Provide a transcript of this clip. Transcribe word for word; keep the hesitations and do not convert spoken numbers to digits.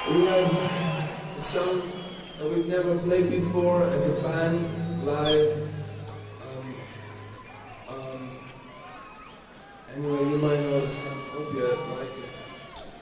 We have a song that we've never played before as a band, live. Um, um, anyway, you might know the song.